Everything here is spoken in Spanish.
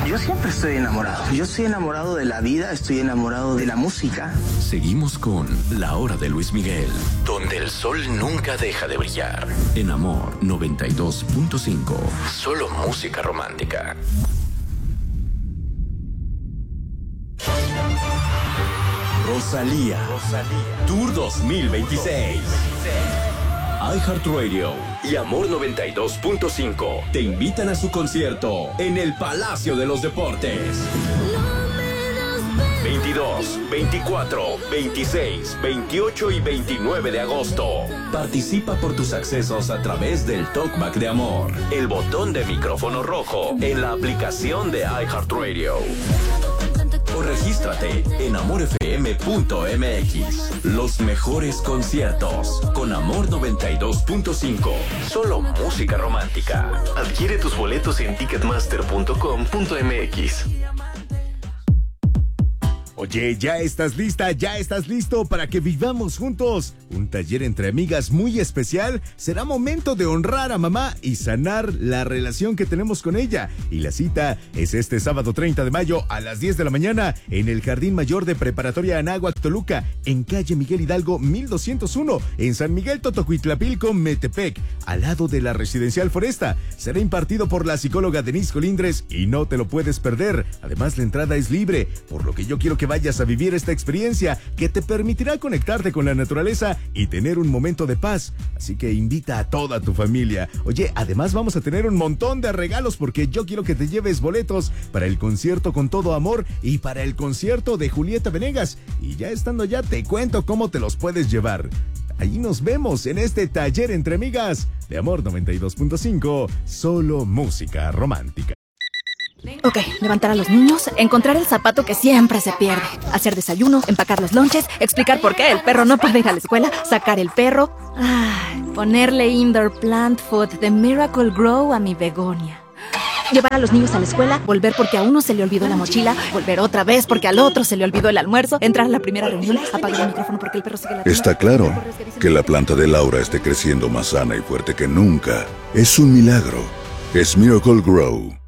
Yo siempre estoy enamorado. Yo estoy enamorado de la vida, estoy enamorado de la música. Seguimos con La Hora de Luis Miguel, donde el sol nunca deja de brillar. En Amor 92.5. Solo música romántica. Rosalía. Tour 2026. iHeartRadio y Amor 92.5 te invitan a su concierto en el Palacio de los Deportes. 22, 24, 26, 28 y 29 de agosto. Participa por tus accesos a través del Talkback de Amor, el botón de micrófono rojo en la aplicación de iHeartRadio. O regístrate en amorfm.mx. Los mejores conciertos con Amor 92.5. Solo música romántica. Adquiere tus boletos en ticketmaster.com.mx. Oye, ya estás lista, ya estás listo para que vivamos juntos un taller entre amigas muy especial. Será momento de honrar a mamá y sanar la relación que tenemos con ella. Y la cita es este sábado 30 de mayo a las 10 de la mañana en el Jardín Mayor de Preparatoria Anáhuac, Toluca, en calle Miguel Hidalgo 1201, en San Miguel Totocuitlapilco, Metepec, al lado de la Residencial Foresta. Será impartido por la psicóloga Denise Colindres y no te lo puedes perder. Además, la entrada es libre, por lo que yo quiero que vayas a vivir esta experiencia que te permitirá conectarte con la naturaleza y tener un momento de paz. Así que invita a toda tu familia. Oye, además vamos a tener un montón de regalos porque yo quiero que te lleves boletos para el concierto Con Todo Amor y para el concierto de Julieta Venegas. Y ya estando allá te cuento cómo te los puedes llevar. Allí nos vemos en este taller entre amigas de Amor 92.5, solo música romántica. Ok, levantar a los niños, encontrar el zapato que siempre se pierde, hacer desayuno, empacar los lonches, explicar por qué el perro no puede ir a la escuela, sacar el perro, ponerle indoor plant food de Miracle Grow a mi begonia. Llevar a los niños a la escuela, volver porque a uno se le olvidó la mochila, volver otra vez porque al otro se le olvidó el almuerzo, entrar a la primera reunión, apagar el micrófono porque el perro sigue ladrando. Está claro que la planta de Laura esté creciendo más sana y fuerte que nunca. Es un milagro. Es Miracle Grow.